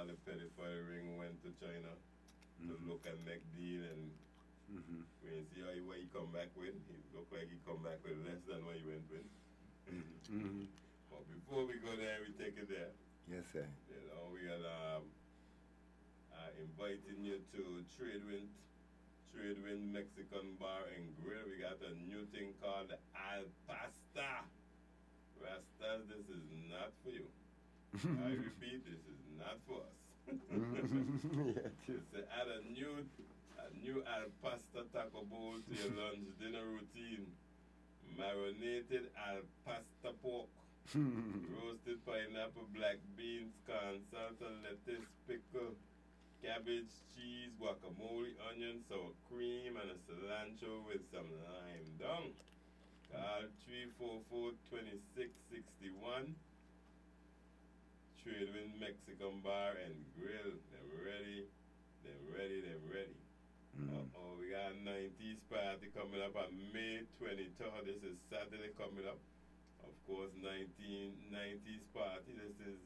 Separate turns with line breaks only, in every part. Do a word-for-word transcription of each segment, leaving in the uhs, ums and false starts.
the petty fire ring went to China mm-hmm. to look and make deal, and mm-hmm. when you see how he, what he come back with, he looked like he come back with less than what he went with. mm-hmm. But before we go there, we take it there.
Yes, sir.
You know, we are um, uh, inviting you to Tradewind, Tradewind Mexican Bar and Grill. We got a new thing called the Al Pasta. Rastas, this is not for you. I repeat, this is not for us.
yeah,
it's to add a new, a new Al Pasta taco bowl to your lunch dinner routine. Marinated Al Pasta pork. Roasted pineapple, black beans, corn, salsa, lettuce, pickle, cabbage, cheese, guacamole, onion, sour cream, and a cilantro with some lime down. Call three four four, two six six one. Tradewind Mexican Bar and Grill. They're ready. They're ready. They're ready. Mm. Uh-oh, we got a nineties party coming up on May twenty-third. This is Saturday coming up. Of course, nineteen nineties party. This is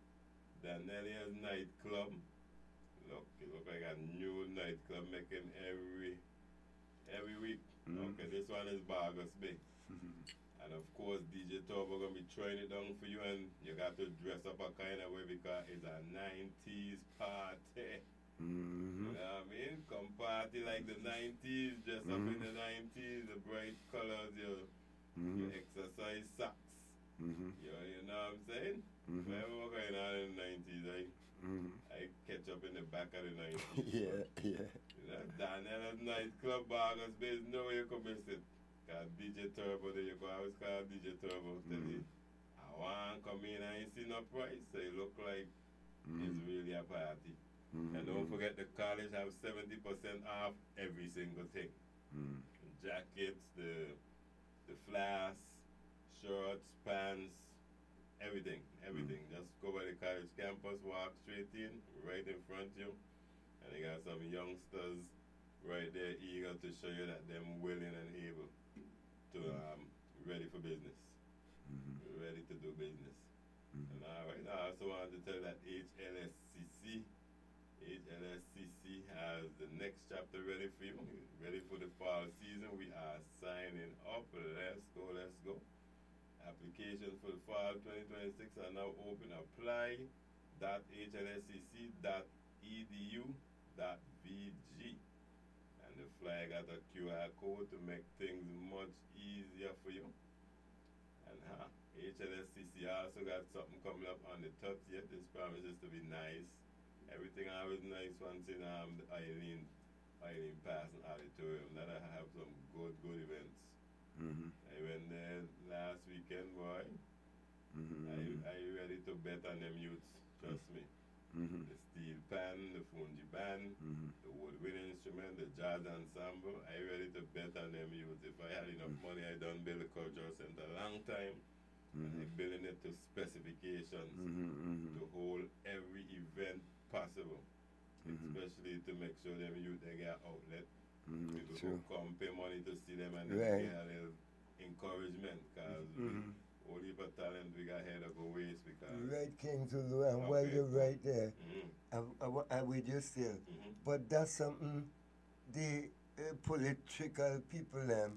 Danelia's nightclub. Look, it looks like a new nightclub making every every week. Mm. Okay, this one is Bargus Bay. And of course, D J Turbo gonna be throwing it down for you, and you got to dress up a kind of way because it's a nineties party. Mm-hmm. You know what I mean? Come party like the nineties, dress mm-hmm. up in the nineties, the bright colors, your, mm-hmm. your exercise socks. Mm-hmm. You, you know what I'm saying? Mm-hmm. Whatever was going on in the nineties, I, mm-hmm. I catch up in the back of the nineties.
yeah,
so,
yeah.
You know, Daniela's nightclub, Bargus Bay, there's no way you can miss it. Cause D J Turbo, there you go, I always call D J Turbo. Tell mm-hmm. you, I want to come in, I ain't see no price. So it look like mm-hmm. it's really a party. Mm-hmm. And don't forget the college have seventy percent off every single thing. Mm-hmm. Jackets, the the flasks, shorts, pants, everything, everything. Mm-hmm. Just go by the college campus, walk straight in, right in front of you. And they got some youngsters right there eager to show you that they're willing and able to um ready for business. Mm-hmm. Ready to do business. Mm-hmm. And all right, I also wanted to tell you that H L S C C H L S C C has the next chapter ready for you. Ready for the fall season. We are signing up. Let's go, let's go. Applications for the fall twenty twenty-six are now open. Apply dot H L S C C dot E D U dot V G. And the flag got a Q R code to make things much easier for you. And huh, H L S C C also got something coming up on the thirtieth. This promises to be nice. Everything always nice once in um, the Eileen, Eileen Pass and Auditorium. That I have some good, good events. Mm-hmm. I went there last weekend, boy. Mm-hmm. Are, you, are you ready to bet on them youths? Trust me. Mm-hmm. The steel pan, the fungi band, mm-hmm. the woodwind instrument, the jazz ensemble. Are you ready to bet on them youths? If I had enough mm-hmm. money, I done build a cultural center a long time. Mm-hmm. I'm building it to specifications mm-hmm, mm-hmm. to hold every event possible, mm-hmm. especially to make sure them youth they get outlet. Mm-hmm. People who come pay money to see them and right. they get a little encouragement because mm-hmm. all heap of talent we got here to go waste because
right, King Zulu, and okay. while you're right there, mm-hmm. I, I, I with you still, mm-hmm. but that's something the uh, political people um,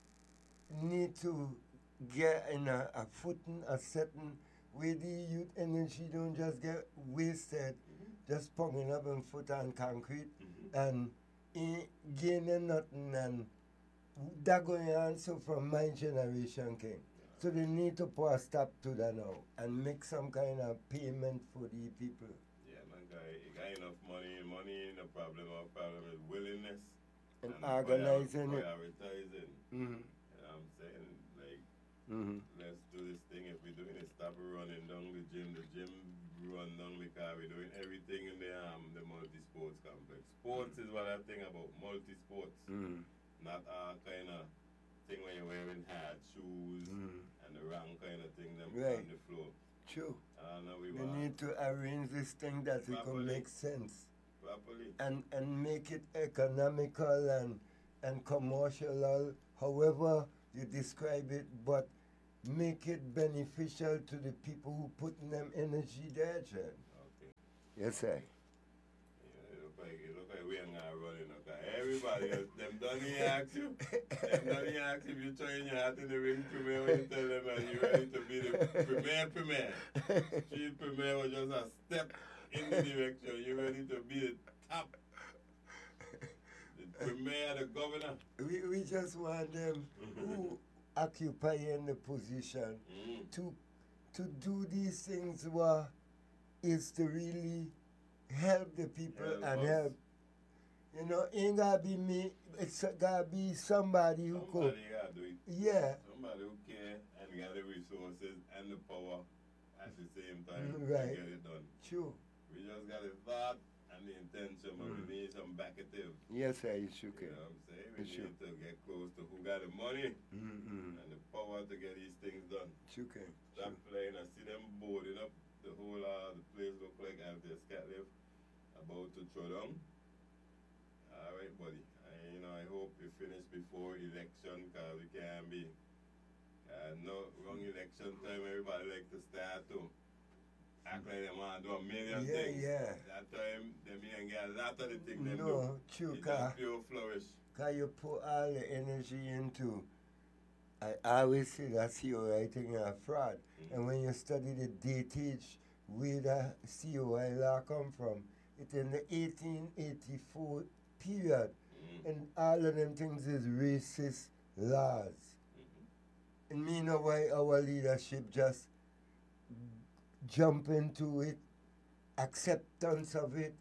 need to get in a, a footing, a setting where the youth energy don't just get wasted, mm-hmm. just pumping up and foot on concrete mm-hmm. and ain't gaining nothing, and that going on so from my generation, King. Yeah. So they need to put a stop to that now and make some kind of payment for the people.
Yeah, man, guy, you got enough money, money ain't no problem. Our problem is willingness
and, and organizing it.
Prioritizing. Mm-hmm. You know what I'm saying? Like, mm-hmm. let's do this thing. If we're doing it, stop running down the gym. The gym run down because we're doing everything in the um the multi-sports complex. Sports mm-hmm. is what I think about, multi-sports. Mm-hmm. Not all kind of thing when you're wearing hard shoes mm-hmm. and the wrong kind of thing them right. on the floor.
True.
Uh, no, we
they need to arrange this thing that it can make sense.
Properly.
And and make it economical and and commercial, however you describe it, but make it beneficial to the people who putting them energy there, Jen.
Okay.
Yes, sir.
Yeah, it look like it look like we ain't gonna run it. Okay, everybody else, them done here ask you, them done here ask if you throwing your hat in the ring premier when you tell them that you ready to be the premier premier. Street premier was just a step in the direction. You ready to be the top, the premier, the governor.
We we just want them who occupying the position
Mm.
to to do these things what is to really help the people
Help
and
us.
help. You know, ain't gotta be me. It's gotta be somebody who could.
Somebody gotta do it.
Yeah,
Somebody who care and got the resources and the power at the same time
Mm,
to
right.
get it done.
true.
We just got the thought and the intention, but
Mm.
we need some backative.
Yes, sir. You should.
You know what I'm saying? We
It's true.
need to get close to who got the money
Mm-mm.
and the power to get these things done.
True.
Stop playing. I see them boarding up the whole uh, the place look like after Scotland about to throw down. All right, buddy. I, you know, I hope you finish before election because we can't be. Uh, no wrong election time. Everybody like to start to act like they want to do a million
Yeah,
things.
yeah.
That time, them ain't get a lot of the things them do.
No, true.
It
Cause,
just pure flourish.
'cause you put all the energy into. I always say that C O I thing a fraud.
Mm.
And when you study the datage where the C O I law come from, it's in the eighteen eighty-four period.
Mm.
And all of them things is racist laws.
Mhm.
And me know why our leadership just jump into it, acceptance of it.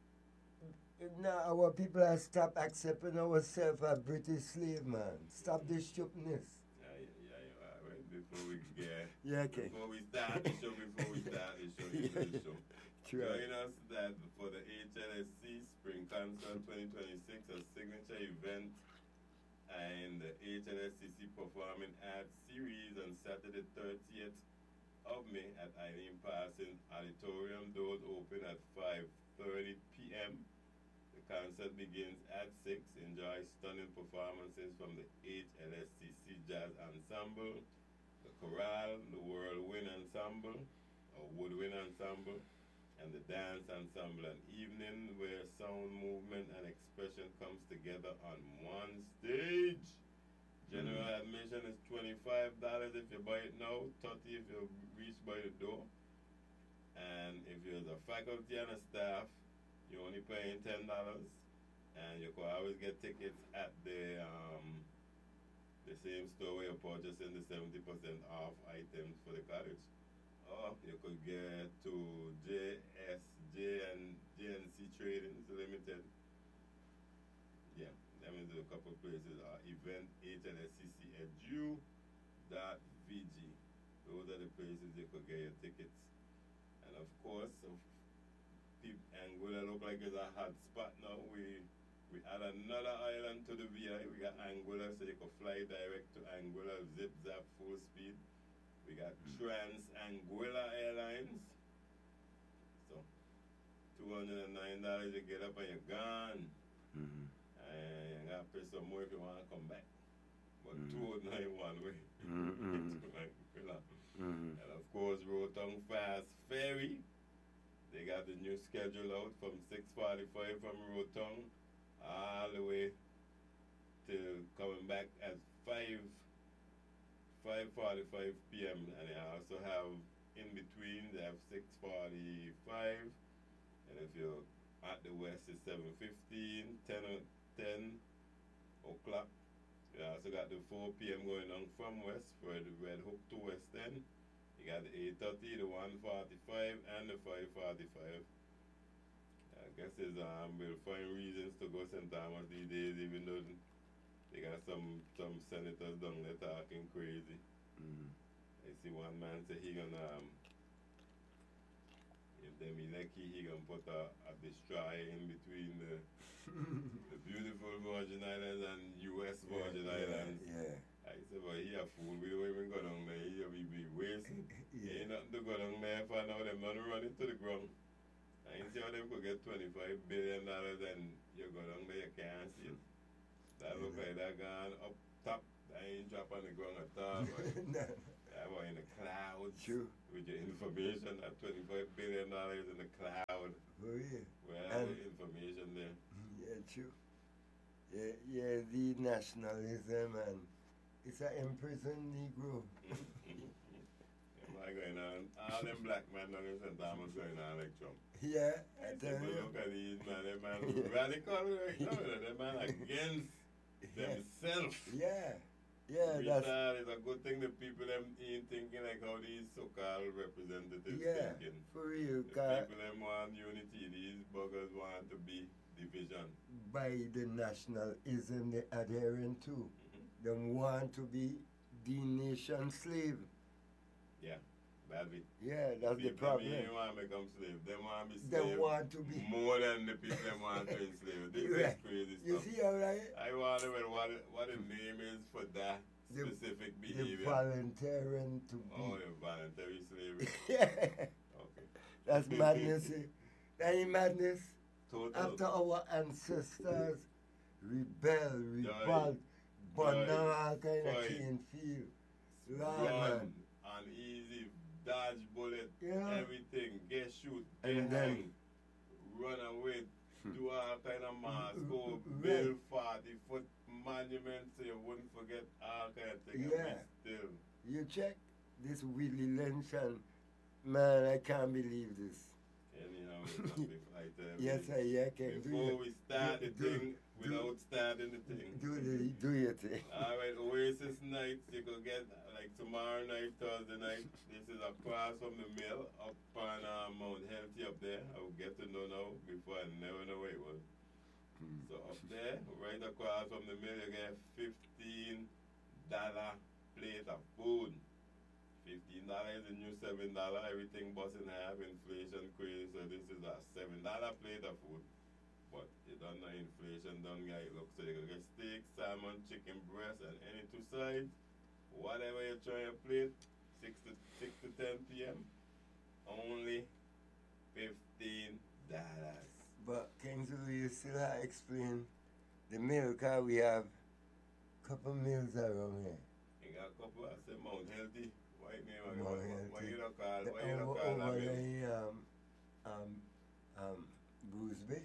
Now our people have stopped accepting ourselves as British slave man. Stop this stupidness.
Yeah, yeah, yeah, yeah. All right. Before we get,
Yeah, okay.
before we start the show, before we start the show, you know the show. Join us that for the H L S C Spring Concert twenty twenty-six, a signature event, and the H L S C C Performing Arts Series on Saturday thirtieth of May at Eileen Parsons Auditorium. Doors open at five thirty p.m. The concert begins at six. Enjoy stunning performances from the H L S C C Jazz Ensemble, the Chorale, the Whirlwind Ensemble, or Woodwind Ensemble, and the Dance Ensemble. An evening where sound, movement, and expression comes together on one stage. General admission is twenty-five dollars if you buy it now, thirty dollars if you reach by the door. And if you're the faculty and a staff, you're only paying ten dollars. And you can always get tickets at the um, the same store where you're purchasing the seventy percent off items for the college. Or you could get to J S J and J N C Trading Limited. Yeah, let me do a couple places. Uh, event H L S C C Edu dot V G. Those are the places you could get your tickets. And of course, of peop- Anguilla look like it's a hot spot now. We we add another island to the V I. We got Anguilla, so you can fly direct to Anguilla, zip zap, full speed. We got Trans Anguilla Airlines. So two hundred nine dollars you get up and you're gone.
Mm-hmm.
And you gotta pay some more if you wanna come back. But
Mhm.
two oh nine one way.
Mhm.
To Anguilla.
Mm-hmm.
And of course, Rotong Fast Ferry. They got the new schedule out from six forty-five from Rotong all the way to coming back at five five forty-five p.m. And they also have in between they have six forty-five, and if you're at the west it's seven fifteen, ten o- ten o'clock. You also got the four p.m. going on from west for the Red Hook to West End. You got the eight thirty, the one forty-five, and the five forty-five. I guess it's, um, we'll find reasons to go Saint Thomas these days, even though they got some some senators down there talking crazy.
Mm-hmm.
I see one man say he gonna, um, if them elect he, he gonna put a, a destroyer in between the, the beautiful Virgin Islands and U S Virgin
yeah,
Islands.
Yeah.
I said, but he a fool. We don't even go down there. He be, be wasting.
Yeah.
Ain't nothing to go down there for now. Them not run it to the ground. I ain't see how them could get twenty-five billion dollars and you go down there, you can't see it. That look
Yeah.
like that gone up top. That ain't drop on the ground at all. But
No.
that was in the clouds.
True.
With your information, that twenty-five billion dollars in the cloud.
For real.
Well,
And-
the information there.
Yeah, true. Yeah, yeah, the nationalism and it's an imprisoned Negro.
Am I going on? All them black men down in Saint Thomas going on like Trump.
Yeah, I
I
tell
said, but
you.
look at these man, them man radical right now, you know, them man against
Yeah,
themselves.
yeah, yeah, that's
Retard is a good thing the people them ain't thinking like how these so-called representatives
yeah,
thinking.
for real.
The
'Cause
people them want unity, these buggers want to be division.
by the nationalism they adhering to,
Mm-hmm.
them want to be the nation slave.
Yeah, that's it.
Yeah, that's the
People
problem.
ain't want to become slave. They want to be
They
slave
want to be.
more than the people them want to enslave. This
Right.
is crazy
You
stuff.
see how right?
I wonder what what what the name is for that
The-
specific
The
behavior.
volunteering to
Oh,
be.
the voluntary slavery.
Yeah,
Okay.
that's madness. eh? That ain't madness.
Total.
After our ancestors rebel, revolt, but
Joy,
now all kind of
fight,
can't feel. Lord,
run,
man.
uneasy, dodge bullet,
Yeah.
everything, get shoot,
And
get
then-
hang, run away, do all kind of mass, go
Right.
build forty foot monuments so you wouldn't forget all kind of things.
Yeah.
Still.
You check this Willie Lynch and man, I can't believe this.
Anyhow, it's not before I tell
Yes,
you.
I yeah, can do
Before
your,
we start the
do-
thing,
do-
without starting the thing.
do the do your thing.
Alright, Oasis nights, you could get like tomorrow night, Thursday night. This is across from the mill up on uh, Mount Healthy up there. I will get to know now before I never know where it was. So up there, right across from the mill, you get fifteen dollar plate of food. Fifteen dollars is the new seven dollar. Everything busting half, inflation crazy. So this is a seven dollar plate of food. But you don't know inflation done guy look. So you can get steak, salmon, chicken breast, and any two sides. Whatever you try your plate, six to six to ten P M. Only fifteen dollars.
But Kingsley, you still have to explain the mill, cause we have couple mills around here.
You got a couple I say Mount Healthy. Why name I
Mount
why, why
Healthy.
you don't call
The
why you don't
over,
call that
over
mill?
there, um, um, um, Bruce Bay?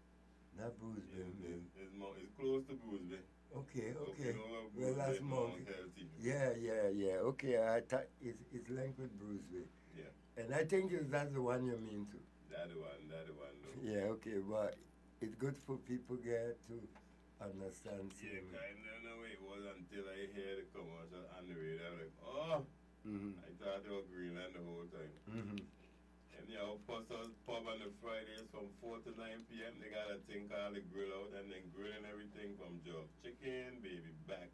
Not Bruce Bay.
It's, it's, it's, Mount- it's close to Bruce Bay.
Okay,
So
okay.
you know where
Well,
Bruce
that's
Bay,
Mount.
Healthy.
Yeah, yeah, yeah. Okay, I thought it's, it's linked with Bruce Bay.
Yeah.
And I think it's, that's the one you mean to.
That the one, that the one though.
Yeah, okay, but it's good for people get to understand.
Yeah,
some-
I don't know it was until I hear the commercial on the radio. I'm like, oh,
Mhm.
I thought they were Greenland the whole time.
Mhm.
Anyhow, Puzzle's Pub on the Fridays from four to nine P M They got a thing called the grill out and then grilling everything from jerk chicken, baby back,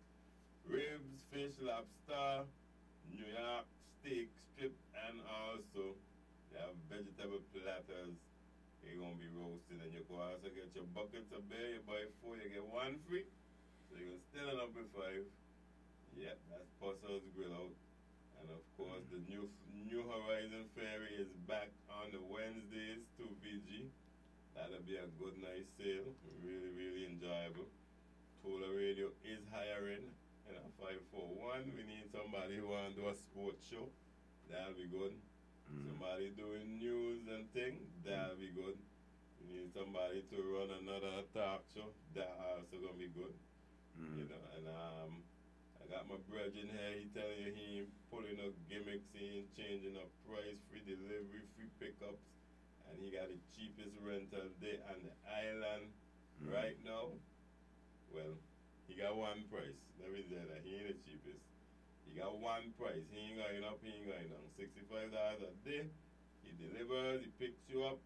ribs, fish, lobster, New York steak strip, and also they have vegetable platters. They're gonna be roasted, and you can also get your buckets of beer. You buy four, you get one free. So you can still end up with five. Yep, that's Puzzle's Grill Out. And of course, the new New Horizon Ferry is back on the Wednesdays to V G. That'll be a good, nice sale. Really, really enjoyable. Tola Radio is hiring. And a five four one, we need somebody who want to do a sports show. That'll be good. Somebody doing news and thing. That'll be good. We need somebody to run another talk show. That also gonna be good. You know, and um, I got my brother in here. He telling you he ain't pulling up gimmicks, he ain't changing up price, free delivery, free pickups, and he got the cheapest rental day on the island right now. Well, he got one price. Let me say that he ain't the cheapest. He got one price. He ain't going up. He ain't going down. Sixty-five dollars a day. He delivers. He picks you up.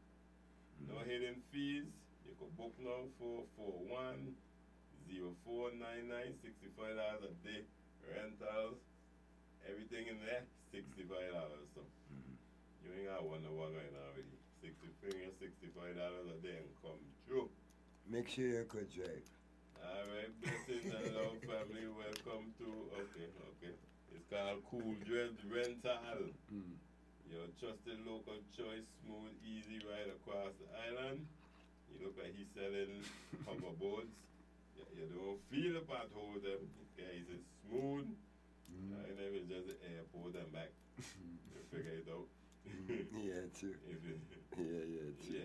No hidden fees. You can book now for four one zero four nine nine. Sixty-five dollars a day. Rentals. Everything in there. Sixty-five dollars. So you ain't got one to one right now already. Sixty finger, sixty-five dollars a day and come through.
Make sure you could drive.
All right, blessings and love, family. Welcome to okay, okay. It's called Cool Dreads Rental.
Mm.
Your trusted local choice, smooth, easy ride across the island. You look like he's selling hoverboards. You, you don't feel the pothole them. Okay, it's smooth.
Mm.
I never just the airport and back. You figure it out.
Yeah, true.
If it,
Yeah, yeah, true.
yeah,